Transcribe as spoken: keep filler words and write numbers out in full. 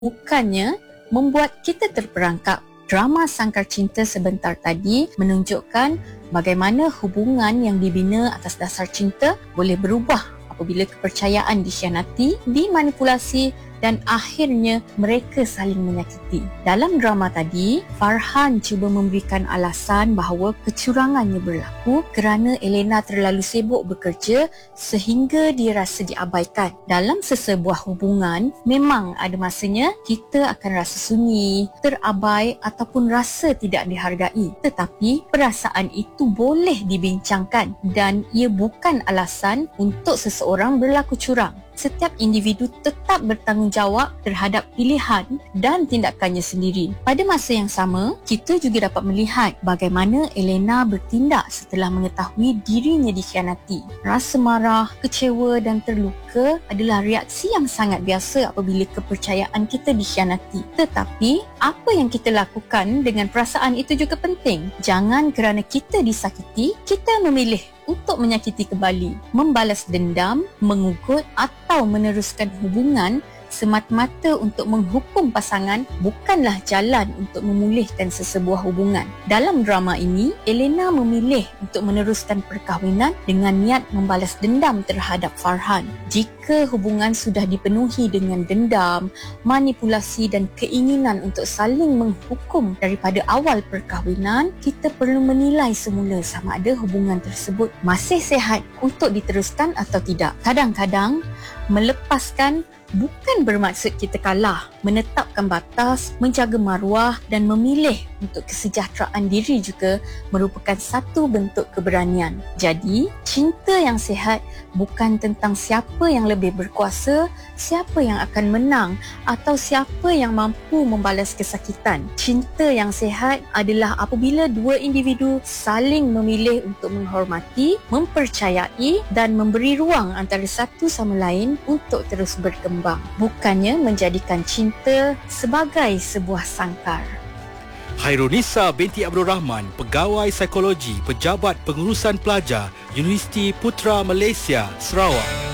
bukannya membuat kita terperangkap. Drama Sangkar Cinta sebentar tadi menunjukkan bagaimana hubungan yang dibina atas dasar cinta boleh berubah apabila kepercayaan dikhianati, dimanipulasi dan akhirnya mereka saling menyakiti. Dalam drama tadi, Farhan cuba memberikan alasan bahawa kecurangannya berlaku kerana Elena terlalu sibuk bekerja sehingga dia rasa diabaikan. Dalam sesebuah hubungan, memang ada masanya kita akan rasa sunyi, terabai ataupun rasa tidak dihargai. Tetapi perasaan itu boleh dibincangkan dan ia bukan alasan untuk seseorang berlaku curang. Setiap individu tetap bertanggungjawab terhadap pilihan dan tindakannya sendiri. Pada masa yang sama, kita juga dapat melihat bagaimana Elena bertindak setelah mengetahui dirinya dikhianati. Rasa marah, kecewa dan terluka adalah reaksi yang sangat biasa apabila kepercayaan kita dikhianati. Tetapi, apa yang kita lakukan dengan perasaan itu juga penting. Jangan kerana kita disakiti, kita memilih untuk menyakiti kembali, membalas dendam, mengugut atau meneruskan hubungan semata-mata untuk menghukum pasangan bukanlah jalan untuk memulihkan sesebuah hubungan. Dalam drama ini, Elena memilih untuk meneruskan perkahwinan dengan niat membalas dendam terhadap Farhan. Jika hubungan sudah dipenuhi dengan dendam, manipulasi dan keinginan untuk saling menghukum daripada awal perkahwinan, kita perlu menilai semula sama ada hubungan tersebut masih sihat untuk diteruskan atau tidak. Kadang-kadang, melepaskan bukan bermaksud kita kalah. Menetapkan batas, menjaga maruah dan memilih untuk kesejahteraan diri juga merupakan satu bentuk keberanian. Jadi, cinta yang sihat bukan tentang siapa yang lebih berkuasa, siapa yang akan menang atau siapa yang mampu membalas kesakitan. Cinta yang sihat adalah apabila dua individu saling memilih untuk menghormati, mempercayai dan memberi ruang antara satu sama lain untuk terus berkembang. Bukannya menjadikan cinta sebagai sebuah sangkar. Hairunisa binti Abdul Rahman, Pegawai Psikologi Pejabat Pengurusan Pelajar, Universiti Putra Malaysia, Sarawak.